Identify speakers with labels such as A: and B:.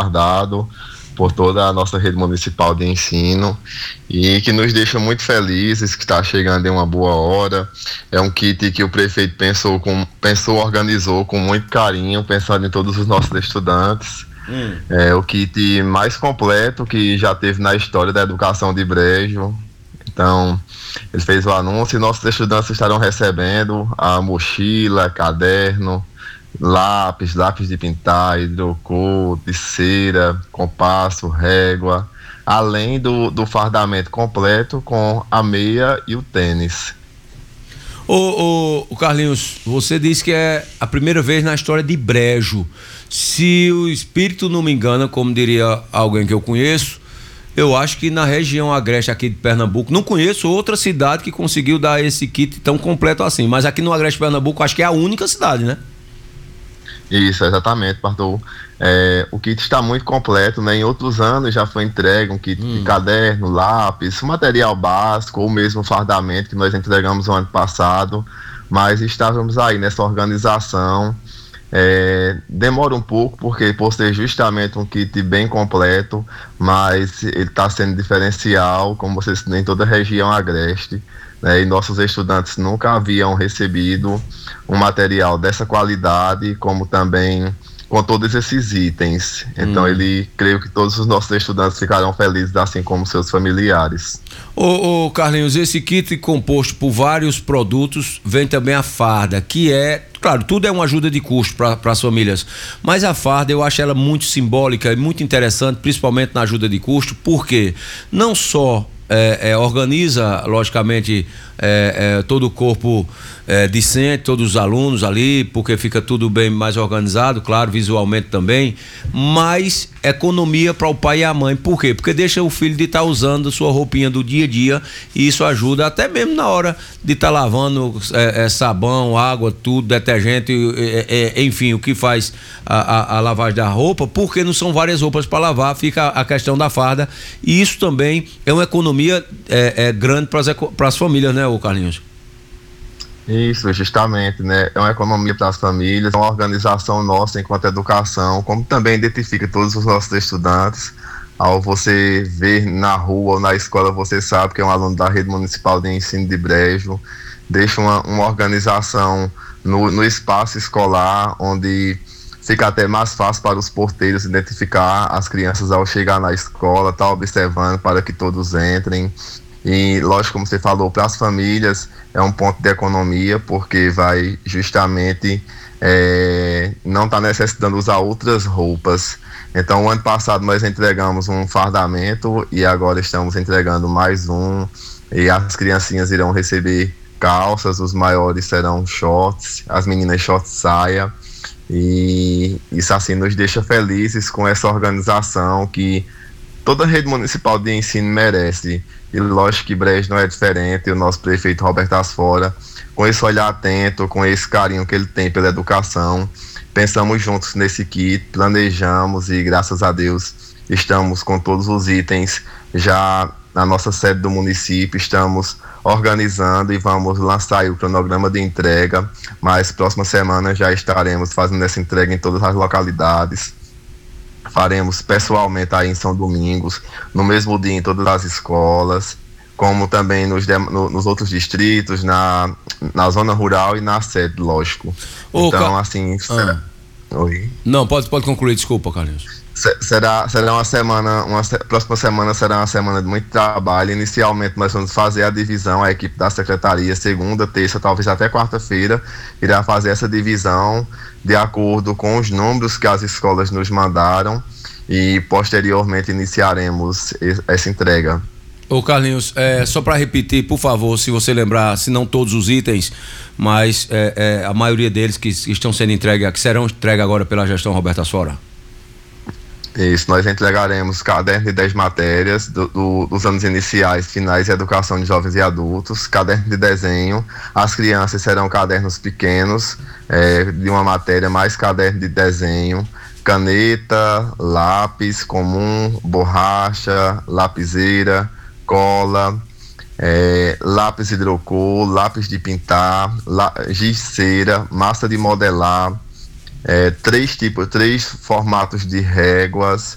A: aguardado por toda a nossa rede municipal de ensino e que nos deixa muito felizes, que está chegando em uma boa hora. É um kit que o prefeito organizou com muito carinho, pensando em todos os nossos estudantes. É o kit mais completo que já teve na história da educação de Brejo. Então, ele fez o anúncio e nossos estudantes estarão recebendo a mochila, caderno, lápis de pintar, hidrocor, cera, compasso, régua, além do fardamento completo com a meia e o tênis.
B: Ô Carlinhos, você disse que é a primeira vez na história de Brejo. Se o espírito não me engana, como diria alguém que eu conheço, eu acho que na região agreste aqui de Pernambuco, não conheço outra cidade que conseguiu dar esse kit tão completo assim, mas aqui no agreste de Pernambuco acho que é a única cidade, né?
A: Isso, exatamente, pastor. O kit está muito completo, né? Em outros anos já foi entregue um kit de caderno, lápis, material básico ou mesmo fardamento que nós entregamos no ano passado, mas estávamos aí nessa organização. Demora um pouco porque por ser justamente um kit bem completo, mas ele está sendo diferencial, como vocês em toda a região agreste, né? E nossos estudantes nunca haviam recebido um material dessa qualidade, como também com todos esses itens. Então creio que todos os nossos estudantes ficarão felizes, assim como seus familiares.
B: Ô Carlinhos, esse kit composto por vários produtos, vem também a farda, que claro, tudo é uma ajuda de custo para as famílias, mas a farda eu acho ela muito simbólica e muito interessante, principalmente na ajuda de custo, porque não só organiza, logicamente, todo o corpo discente, todos os alunos ali, porque fica tudo bem mais organizado, claro, visualmente também, mas economia para o pai e a mãe. Por quê? Porque deixa o filho de estar usando sua roupinha do dia a dia e isso ajuda até mesmo na hora de estar lavando sabão, água, tudo, detergente, enfim, o que faz a lavagem da roupa, porque não são várias roupas para lavar, fica a questão da farda, e isso também é uma economia grande para as famílias, né, ô Carlinhos?
A: Isso, justamente, né? É uma economia para as famílias, é uma organização nossa enquanto educação, como também identifica todos os nossos estudantes. Ao você ver na rua ou na escola, você sabe que é um aluno da Rede Municipal de Ensino de Brejo, deixa uma organização no espaço escolar, onde fica até mais fácil para os porteiros identificar as crianças ao chegar na escola, tá observando para que todos entrem. E, lógico, como você falou, para as famílias é um ponto de economia, porque vai justamente não está necessitando usar outras roupas. Então, o ano passado nós entregamos um fardamento e agora estamos entregando mais um. E as criancinhas irão receber calças, os maiores serão shorts, as meninas shorts saia. E isso assim nos deixa felizes com essa organização que toda a rede municipal de ensino merece. E lógico que Brejo não é diferente. O nosso prefeito Roberto Asfora, com esse olhar atento, com esse carinho que ele tem pela educação, pensamos juntos nesse kit, planejamos e graças a Deus estamos com todos os itens já na nossa sede do município, estamos organizando e vamos lançar aí o cronograma de entrega, mas próxima semana já estaremos fazendo essa entrega em todas as localidades. Faremos pessoalmente aí em São Domingos, no mesmo dia em todas as escolas, como também nos outros distritos, na zona rural e na sede, lógico. Então, assim... Oi?
B: Não, pode concluir, desculpa, Carlinhos.
A: Será uma semana, próxima semana será uma semana de muito trabalho. Inicialmente nós vamos fazer a divisão, a equipe da secretaria, segunda, terça, talvez até quarta-feira, irá fazer essa divisão de acordo com os números que as escolas nos mandaram e posteriormente iniciaremos essa entrega.
B: Ô Carlinhos, só para repetir, por favor, se você lembrar, se não todos os itens, mas a maioria deles que estão sendo entregues, que serão entregues agora pela gestão Roberto Asfora.
A: Isso, nós entregaremos caderno de 10 matérias dos anos iniciais, finais e educação de jovens e adultos, caderno de desenho, as crianças serão cadernos pequenos, de uma matéria, mais caderno de desenho, caneta, lápis comum, borracha, lapiseira, cola, lápis hidrocor, lápis de pintar, giz cera, massa de modelar, três formatos de réguas,